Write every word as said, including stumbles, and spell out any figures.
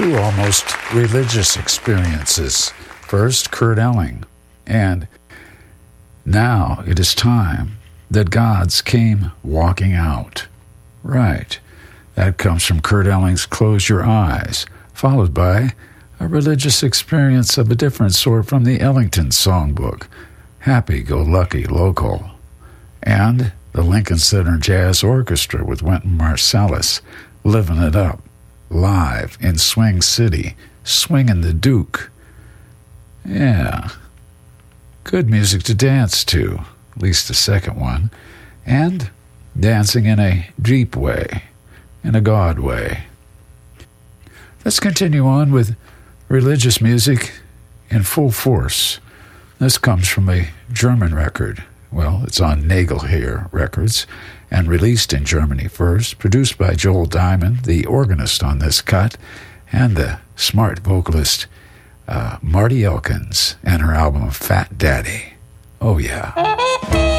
two almost religious experiences. First, Kurt Elling, and Now It Is Time That Gods Came Walking Out. Right, that comes from Kurt Elling's Close Your Eyes, followed by a religious experience of a different sort from the Ellington Songbook, Happy Go Lucky Local, and the Lincoln Center Jazz Orchestra with Wynton Marsalis, Living It Up, live in Swing City, Swingin' the Duke. Yeah, good music to dance to, at least the second one, and dancing in a deep way, in a God way. Let's continue on with religious music in full force. This comes from a German record. Well, it's on Nagelhair Records and released in Germany first, produced by Joel Diamond, the organist on this cut, and the smart vocalist uh, Marty Elkins, and her album Fat Daddy. Oh, yeah.